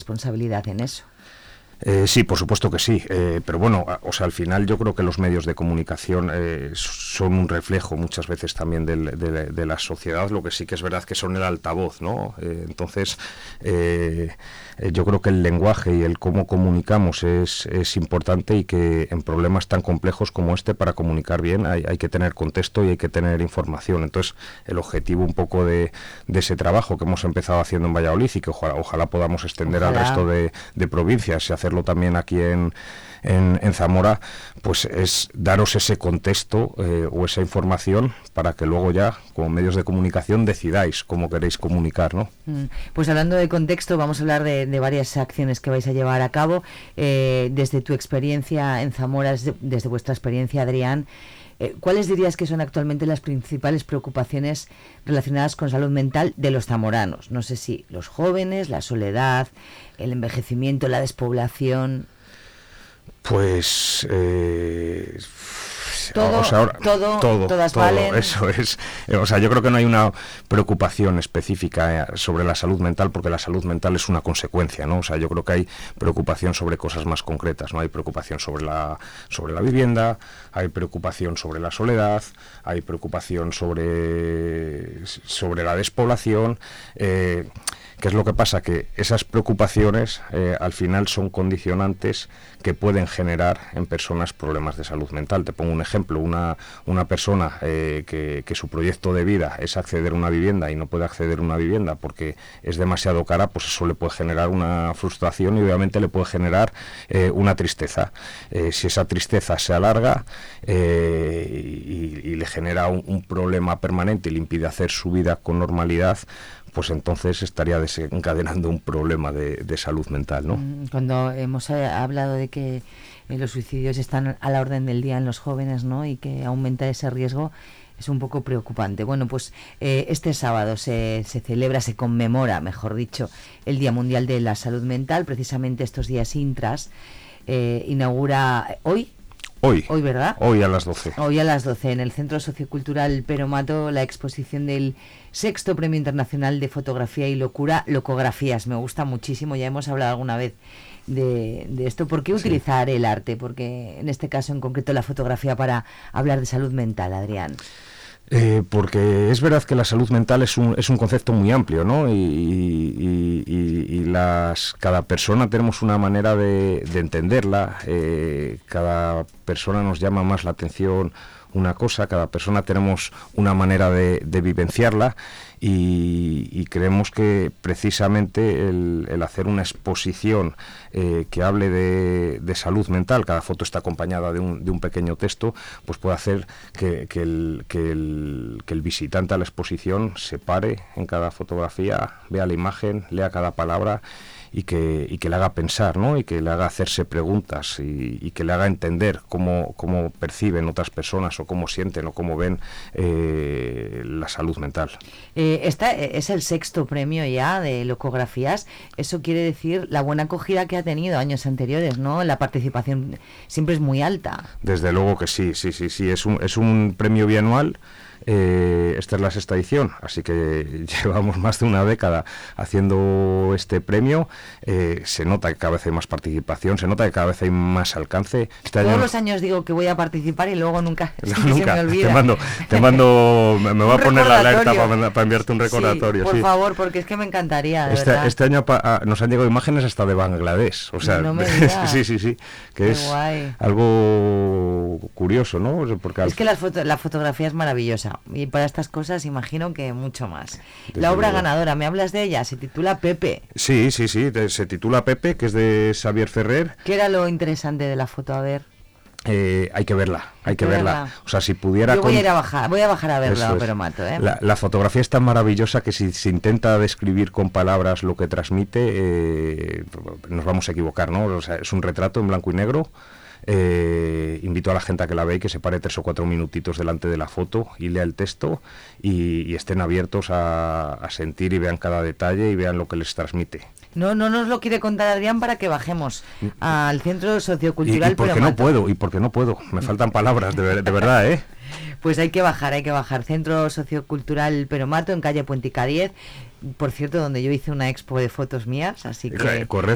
responsabilidad en eso. Sí, por supuesto que sí, pero bueno, o sea, al final yo creo que los medios de comunicación son un reflejo muchas veces también de la sociedad, lo que sí que es verdad que son el altavoz, ¿no? Entonces, yo creo que el lenguaje y el cómo comunicamos es importante, y que en problemas tan complejos como este, para comunicar bien hay que tener contexto y hay que tener información. Entonces, el objetivo un poco de ese trabajo que hemos empezado haciendo en Valladolid, y que ojalá podamos extender al resto de provincias y hacerlo también aquí en Zamora, pues es daros ese contexto o esa información para que luego ya, como medios de comunicación, decidáis cómo queréis comunicar, ¿no? Pues hablando de contexto, vamos a hablar de varias acciones que vais a llevar a cabo. Desde tu experiencia en Zamora, desde vuestra experiencia, Adrián, ¿cuáles dirías que son actualmente las principales preocupaciones relacionadas con salud mental de los zamoranos? No sé si los jóvenes, la soledad, el envejecimiento, la despoblación. Pues todas valen. Eso es. O sea, yo creo que no hay una preocupación específica sobre la salud mental, porque la salud mental es una consecuencia, ¿no? O sea, yo creo que hay preocupación sobre cosas más concretas, ¿no? Hay preocupación sobre la vivienda, hay preocupación sobre la soledad, hay preocupación sobre la despoblación. ¿Qué es lo que pasa? Que esas preocupaciones al final son condicionantes que pueden generar en personas problemas de salud mental. Te pongo un ejemplo: una persona que su proyecto de vida es acceder a una vivienda y no puede acceder a una vivienda porque es demasiado cara, pues eso le puede generar una frustración y obviamente le puede generar una tristeza. Si esa tristeza se alarga y le genera un problema permanente y le impide hacer su vida con normalidad, pues entonces estaría desencadenando un problema de salud mental, ¿no? Cuando hemos hablado de que los suicidios están a la orden del día en los jóvenes, ¿no? Y que aumenta ese riesgo, es un poco preocupante. Bueno, pues este sábado se conmemora, mejor dicho, el Día Mundial de la Salud Mental. Precisamente estos días Intras inaugura hoy, ¿verdad? Hoy a las 12. Hoy a las 12, en el Centro Sociocultural Peromato, la exposición del 6º Premio Internacional de Fotografía y Locografías. Me gusta muchísimo, ya hemos hablado alguna vez de esto. ¿Por qué utilizar el arte? Porque en este caso en concreto la fotografía, para hablar de salud mental, Adrián. Porque es verdad que la salud mental es un concepto muy amplio, ¿no? Y cada persona tenemos una manera de entenderla. Cada persona nos llama más la atención una cosa, cada persona tenemos una manera de vivenciarla, y creemos que precisamente el hacer una exposición que hable de salud mental, cada foto está acompañada de un pequeño texto, pues puede hacer que el visitante a la exposición se pare en cada fotografía, vea la imagen, lea cada palabra, y que le haga pensar, ¿no? Y que le haga hacerse preguntas, y que le haga entender cómo perciben otras personas, o cómo sienten, o cómo ven la salud mental. Este es el 6º premio ya de locografías. Eso quiere decir la buena acogida que ha tenido años anteriores, ¿no? La participación siempre es muy alta. Desde luego que sí. Es un premio bianual. Esta es la 6ª edición, así que llevamos más de una década haciendo este premio. Se nota que cada vez hay más participación, se nota que cada vez hay más alcance. Todos los años digo que voy a participar y luego nunca se me olvida. Te mando, me voy a poner la alerta para enviarte un recordatorio. Sí, por favor, porque es que me encantaría, de verdad. Este año nos han llegado imágenes hasta de Bangladesh, o sea, no me digas. sí, que Qué es guay. Algo curioso, ¿no? Porque es que la fotografía es maravillosa, y para estas cosas imagino que mucho más. Desde La obra luego. ganadora, ¿me hablas de ella? Se titula Pepe. Sí, se titula Pepe, que es de Xavier Ferrer. ¿Qué era lo interesante de la foto? A ver. Hay que verla. O sea, si pudiera... Yo voy a bajar a verla, Eso pero es. mato, ¿eh? La fotografía es tan maravillosa que si se intenta describir con palabras lo que transmite, nos vamos a equivocar, ¿no? O sea, es un retrato en blanco y negro. Invito a la gente a que la vea y que se pare 3 o 4 minutitos delante de la foto y lea el texto, y estén abiertos a sentir y vean cada detalle y vean lo que les transmite. No nos lo quiere contar Adrián para que bajemos al Centro Sociocultural. ¿Y por qué no puedo? Me faltan palabras, de verdad, ¿eh? Pues hay que bajar. Centro Sociocultural Peromato, en calle Puenticaríez, por cierto, donde yo hice una expo de fotos mías, así que... Correcto.